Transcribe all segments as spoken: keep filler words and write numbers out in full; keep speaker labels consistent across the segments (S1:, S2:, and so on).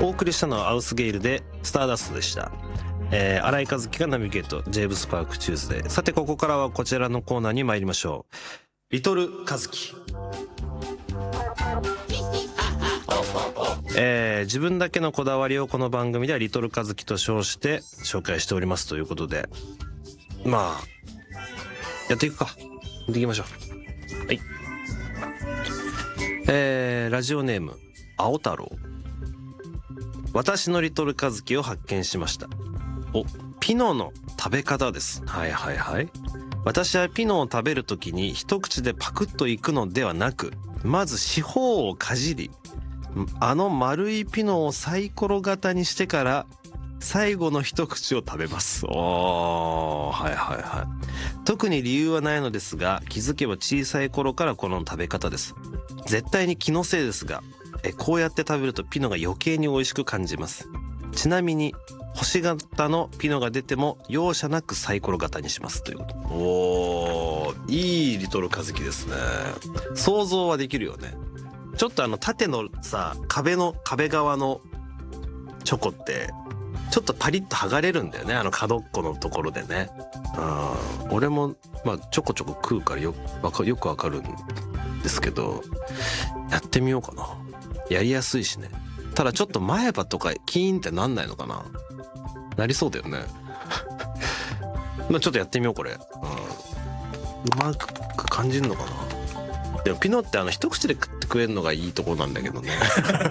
S1: お送りしたのはアウスゲイルでスターダストでした。えー、新井和樹がナビゲート、ジェームスパークチューズデー。さてここからはこちらのコーナーに参りましょう。リトル和樹。えー、自分だけのこだわりをこの番組ではリトル和樹と称して紹介しておりますということで、まあやっていくか。やっていきましょう。はい。えー、ラジオネーム青太郎。私のリトル和樹を発見しました。お、ピノの食べ方です。はいはいはい。私はピノを食べるときに一口でパクッといくのではなく、まず四方をかじり、あの丸いピノをサイコロ型にしてから最後の一口を食べます。おー、はいはいはい。特に理由はないのですが、気づけば小さい頃からこの食べ方です。絶対に気のせいですが、えこうやって食べるとピノが余計に美味しく感じます。ちなみに星型のピノが出ても容赦なくサイコロ型にしますということ。おー、いいリトル和樹ですね。想像はできるよね。ちょっとあの縦のさ、壁の壁側のチョコってちょっとパリッと剥がれるんだよね、あの角っこのところでね。あ、俺もまあちょこちょこ食うからよわかよくわかるんですけど、やってみようかな。やりやすいしね。ただちょっと前歯とかキーンってなんないのかな。なりそうだよね。まあちょっとやってみようこれ。うん、うまく感じるのかな。でもピノってあの一口で食って食えるのがいいところなんだけどね。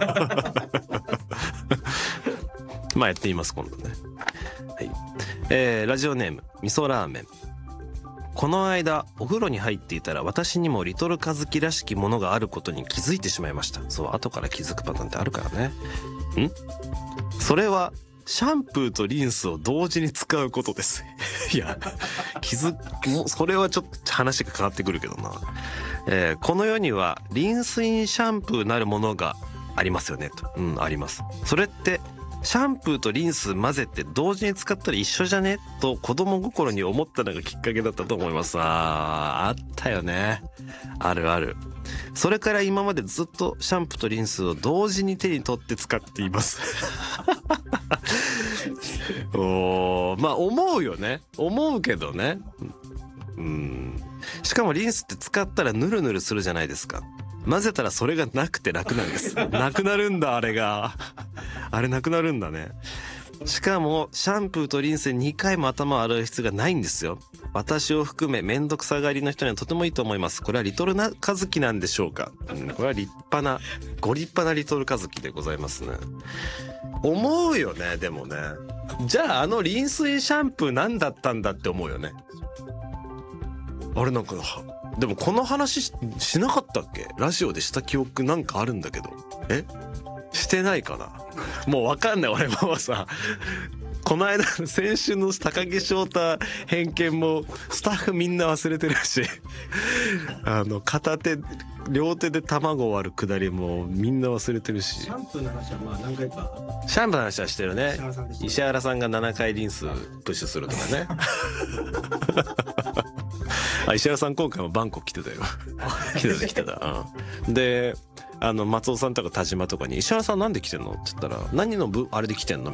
S1: まあやってみます今度ね。はい。えー、ラジオネーム味噌ラーメン。この間お風呂に入っていたら私にもリトル和樹らしきものがあることに気づいてしまいました。そう、後から気づくパターンってあるからね。ん？それはシャンプーとリンスを同時に使うことです。いや、気づく、それはちょっと話が変わってくるけどな。えー、この世にはリンスインシャンプーなるものがありますよねと。うん、あります。それってシャンプーとリンス混ぜて同時に使ったら一緒じゃねと子供心に思ったのがきっかけだったと思います。あー、あったよね。あるある。それから今までずっとシャンプーとリンスを同時に手に取って使っています。おー、まあ思うよね。思うけどね。うん。しかもリンスって使ったらヌルヌルするじゃないですか。混ぜたらそれがなくて楽なんです。なくなるんだ、あれが。あれなくなるんだね。しかもシャンプーとリンスににかいも頭を洗う必要がないんですよ。私を含めめんどくさがりの人にはとてもいいと思います。これはリトルな和樹なんでしょうか。うん、これは立派なご立派なリトル和樹でございますね。思うよね。でもね、じゃああのリンスインシャンプー何だったんだって思うよね。あれなんかでもこの話 し, しなかったっけ。ラジオでした記憶なんかあるんだけど、えしてないかな。もうわかんない。俺もさ、この間先週の高木翔太偏見もスタッフみんな忘れてるし、あの片手両手で卵を割るくだりもみんな忘れてるし。
S2: シャンプーの話はまあ何回か。
S1: シャンプーの話はしてるね。
S2: 石原さんでした。
S1: 石原さんがななかいリンスプッシュするとかね。あ、石原さん今回もバンコク来てたよ。来てた来てた。うん、で、あの松尾さんとか田島とかに石原さんなんで来てんのって言ったら、何の部あれで来てんの